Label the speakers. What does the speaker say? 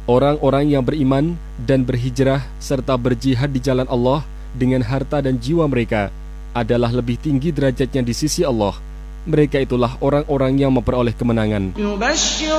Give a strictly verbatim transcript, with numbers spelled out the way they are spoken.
Speaker 1: Orang-orang yang beriman dan berhijrah serta berjihad di jalan Allah dengan harta dan jiwa mereka adalah lebih tinggi derajatnya di sisi Allah. Mereka itulah orang-orang yang memperoleh kemenangan.